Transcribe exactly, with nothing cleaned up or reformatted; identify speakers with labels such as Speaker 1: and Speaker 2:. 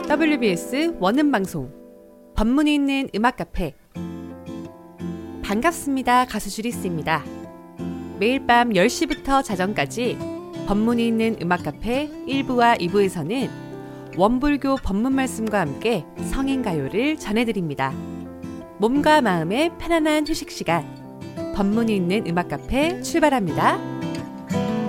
Speaker 1: 더블유비에스 원음방송 법문이 있는 음악카페. 반갑습니다. 가수 주리스입니다. 매일 밤 열 시부터 자정까지 법문이 있는 음악카페 일 부와 이 부에서는 원불교 법문 말씀과 함께 성인가요를 전해드립니다. 몸과 마음의 편안한 휴식 시간, 법문이 있는 음악카페 출발합니다.